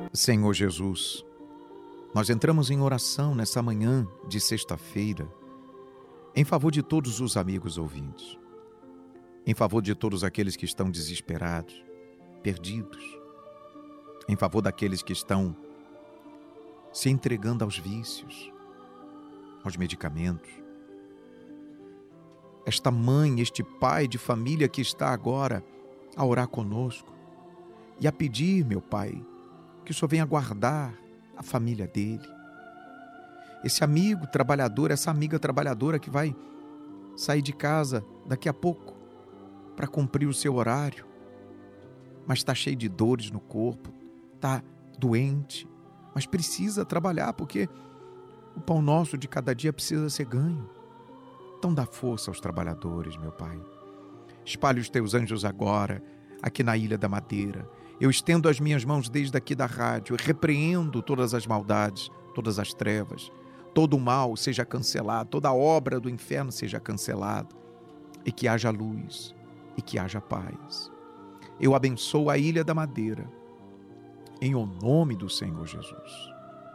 Senhor Jesus, nós entramos em oração nessa manhã de sexta-feira, em favor de todos os amigos ouvintes, em favor de todos aqueles que estão desesperados, perdidos, em favor daqueles que estão se entregando aos vícios, aos medicamentos. Esta mãe, este pai de família que está agora a orar conosco e a pedir, meu Pai, que o Senhor venha guardar a família dele. Esse amigo trabalhador, essa amiga trabalhadora que vai sair de casa daqui a pouco para cumprir o seu horário, mas está cheio de dores no corpo, está doente, mas precisa trabalhar porque o pão nosso de cada dia precisa ser ganho. Então dá força aos trabalhadores, meu Pai. Espalhe os teus anjos agora, aqui na Ilha da Madeira. Eu estendo as minhas mãos desde aqui da rádio e repreendo todas as maldades, todas as trevas. Todo o mal seja cancelado, toda obra do inferno seja cancelada. E que haja luz, e que haja paz. Eu abençoo a Ilha da Madeira, em o nome do Senhor Jesus.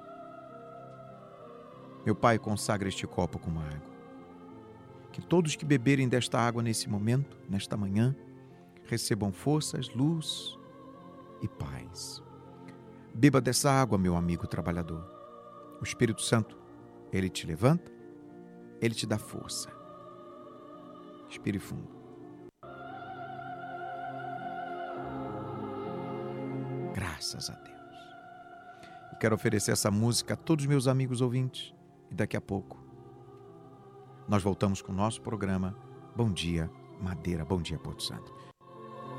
Meu Pai, consagra este copo com água. Que todos que beberem desta água nesse momento, nesta manhã, recebam forças, luz e paz. Beba dessa água, meu amigo trabalhador. O Espírito Santo, ele te levanta, ele te dá força. Respire fundo. Graças a Deus. Eu quero oferecer essa música a todos os meus amigos ouvintes e daqui a pouco nós voltamos com o nosso programa Bom Dia Madeira, Bom Dia Porto Santo.